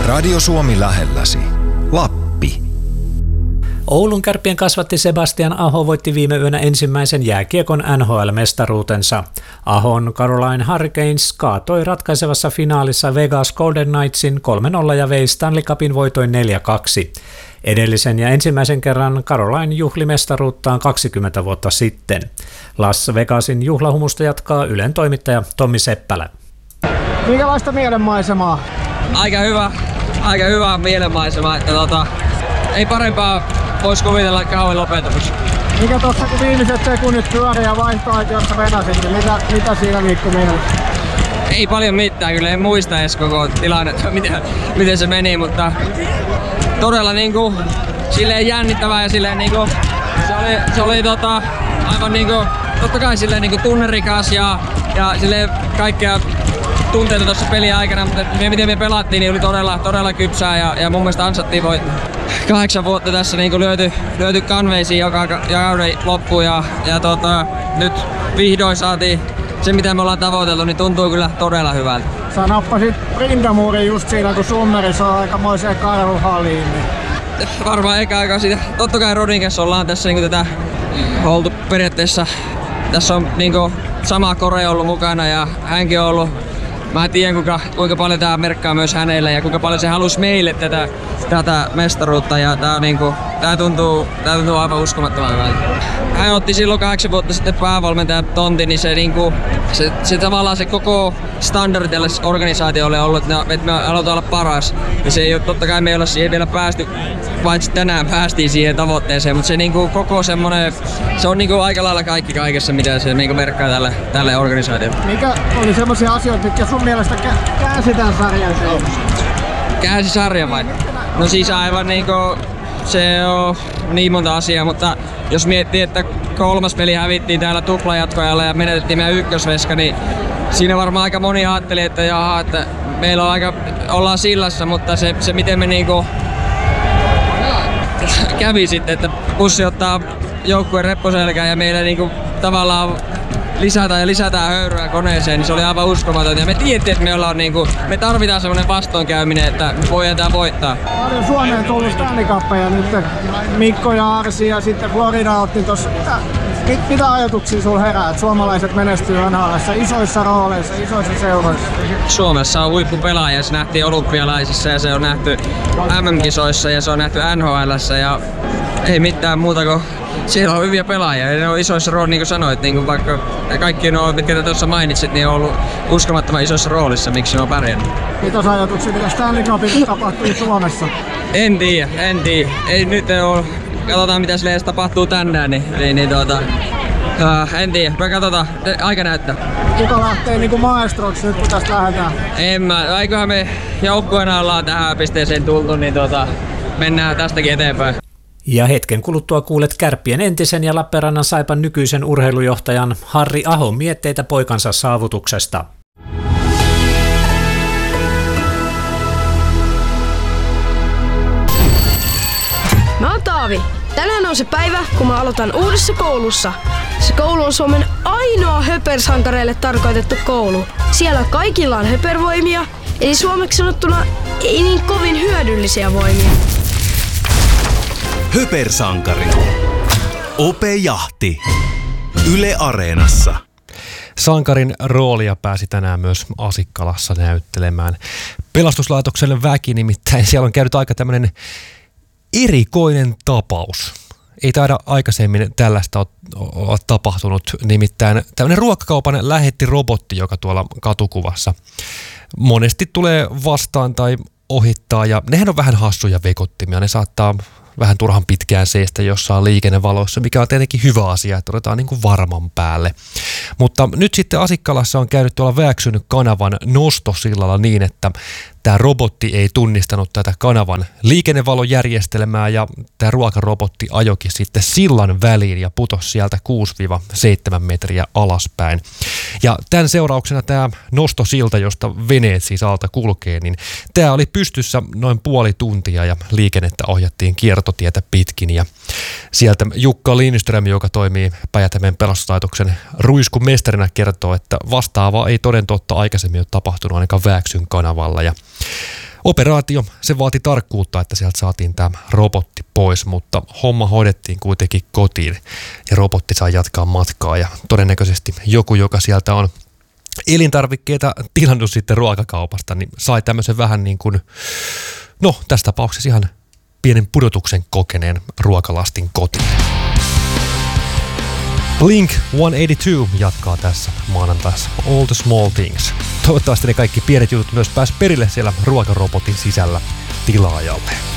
Radio Suomi lähelläsi. Lappi. Oulun Kärppien kasvatti Sebastian Aho voitti viime yönä ensimmäisen jääkiekon NHL-mestaruutensa. Ahon Carolina Hurricanes kaatoi ratkaisevassa finaalissa Vegas Golden Knightsin 3-0 ja vei Stanley Cupin voitoin 4-2. Edellisen ja ensimmäisen kerran Carolina juhli mestaruuttaan 20 vuotta sitten. Las Vegasin juhlahumusta jatkaa Ylen toimittaja Tommi Seppälä. Minkälaista mielenmaisemaa? Aika hyvä mielenmaisema, että ei parempaa voisi kuvitella kauan lopetus. Mikä tuossa kun viimeiset sekunnit pyöri ja vaihtoaitiossa venasit, niin mitä siinä liikkui mielessä? Ei paljon mitään, kyllä en muista edes koko tilannetta, miten se meni, mutta todella niinku silleen jännittävää ja silleen niinku se oli aivan niinku totta kai silleen niinku tunnerikas ja silleen kaikkea tunteita tuossa pelin aikana, mutta miten me pelattiin, niin oli todella kypsää ja mun mielestä ansattiin voittaa. 8 vuotta tässä niinku lyöty kanveisiin joka kauden loppuun ja nyt vihdoin saatiin se mitä me ollaan tavoiteltu, niin tuntuu kyllä todella hyvältä. Sä nappasit rintamuurin just siinä kun Summeri saa aikamoiseen karhuhaliin. Niin. Varmaan eka aika siitä. Totta kai Rodin kanssa ollaan tässä niinku tätä oltu periaatteessa. Tässä on niinku sama Kore ollut mukana ja hänkin on ollut. Mä tiedän kuinka paljon tää merkkaa myös hänelle ja kuinka paljon se halusi meille tätä mestaruutta ja tää tuntuu aivan uskomattoman hyvältä. Hän otti silloin 8 vuotta sitten päävalmentajan tontin, niin se tavallaan se koko standardi tälle organisaatiolle on ollut, että me halutaan olla paras. Ja se ei ole, totta kai me ei olla siihen vielä päästy, paitsi tänään päästiin siihen tavoitteeseen, mutta se koko semmonen, se on aika lailla kaikki kaikessa, mitä se merkkaa tälle organisaatiolle. Mikä oli semmoisia asioita, mitkä sun mielestä käänsi tämän sarjan Suomessa? Käänsi sarjan vai? No siis aivan se on niin monta asiaa, mutta jos miettii, että 3. peli hävittiin täällä tuplajatkoajalla ja menetettiin meidän ykkösveska, niin siinä varmaan aika moni ajatteli, että jaha, että meillä on ollaan sillassa, mutta se miten me kävi sitten, että Pussi ottaa joukkueen repposelkään ja meillä tavallaan lisätään höyryä koneeseen, niin se oli aivan uskomaton. Ja me tiedettiin, että me tarvitaan semmoinen vastoinkäyminen, että me voidaan tää voittaa. Paljon Suomeen tullut Stanley Cupia nyt Mikko ja Arsi ja sitten Florida otti tossa. Mitä ajatuksia sulla herää, että suomalaiset menestyy NHL:ssä isoissa rooleissa, isoissa seuroissa? Suomessa on huippupelaaja, se nähtiin olympialaisissa ja se on nähty MM-kisoissa ja se on nähty NHL:ssä ja ei mitään muuta kuin siellä on hyviä pelaajia ja ne on isoissa roolissa, niin kuin sanoit, vaikka kaikki nuo, mitkä tuossa mainitsit, niin on ollut uskomattoman isoissa roolissa, miksi ne on pärjännyt. Mitäs ajatuksia, mitä Stanley Cupissa tapahtui Suomessa? En tiedä. Ei nyt ole. Katsotaan mitä sille edes tapahtuu tänään, en tiedä. Me katsotaan. Aika näyttää. Kuka lähtee maestroksi nyt kun tästä lähdetään? Eiköhän me joukkueena ollaan tähän pisteeseen tultu, niin mennään tästäkin eteenpäin. Ja hetken kuluttua kuulet Kärppien entisen ja Lappeenrannan Saipan nykyisen urheilujohtajan Harri Ahon mietteitä poikansa saavutuksesta. Mä oon Taavi. Tänään on se päivä, kun mä aloitan uudessa koulussa. Se koulu on Suomen ainoa höpersankareille tarkoitettu koulu. Siellä kaikilla on höpervoimia, eli suomeksi sanottuna ei niin kovin hyödyllisiä voimia. Höpersankari. Ope Jahti. Yle Areenassa. Sankarin roolia pääsi tänään myös Asikkalassa näyttelemään pelastuslaitokselle väki, nimittäin siellä on käynyt aika tämmöinen erikoinen tapaus. Ei taida aikaisemmin tällaista ole tapahtunut, nimittäin tämmöinen ruokakaupan lähetti-robotti, joka tuolla katukuvassa monesti tulee vastaan tai ohittaa, ja nehän on vähän hassuja vekottimia, ne saattaa vähän turhan pitkään seistä jossain liikennevaloissa, mikä on tietenkin hyvä asia, että otetaan niin kuin varman päälle. Mutta nyt sitten Asikkalassa on käynyt tuolla Vääksyn kanavan nostosillalla niin, että tämä robotti ei tunnistanut tätä kanavan liikennevalojärjestelmää ja tämä ruokarobotti ajoikin sitten sillan väliin ja putosi sieltä 6-7 metriä alaspäin. Ja tämän seurauksena tämä nostosilta, josta veneet siis alta kulkee, niin tämä oli pystyssä noin puoli tuntia ja liikennettä ohjattiin kiertotietä pitkin. Ja sieltä Jukka Lindström, joka toimii Päijät-Hämeen pelastuslaitoksen ruiskumestarina, kertoo, että vastaavaa ei toden totta aikaisemmin ole tapahtunut ainakaan Vääksyn kanavalla. Ja Operaatio, se vaati tarkkuutta, että sieltä saatiin tämä robotti pois, mutta homma hoidettiin kuitenkin kotiin ja robotti sai jatkaa matkaa ja todennäköisesti joku, joka sieltä on elintarvikkeita tilannut sitten ruokakaupasta, niin sai tämmöisen vähän niin kuin, no tässä tapauksessa ihan pienen pudotuksen kokeneen ruokalastin kotiin. Blink-182 jatkaa tässä maanantaissa All the Small Things. Toivottavasti ne kaikki pienet jutut myös pääs perille siellä ruokarobotin sisällä tilaajalle.